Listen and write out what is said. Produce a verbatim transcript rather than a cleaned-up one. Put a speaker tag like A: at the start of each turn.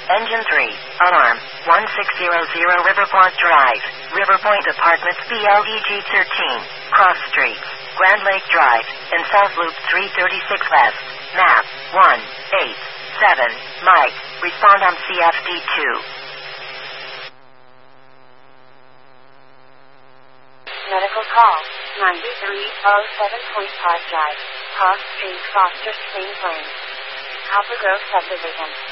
A: Engine three. Alarm. one six zero zero Riverpoint Drive. Riverpoint Apartments B L E G thirteen. Cross Streets. Grand Lake Drive. And South Loop three thirty-six West. Map. one eight seven. Mike. Respond on C F D two.
B: Medical call. ninety-three oh seven Point Park Drive. Cross Street, Foster, Plains. Copper Grove Subdivision.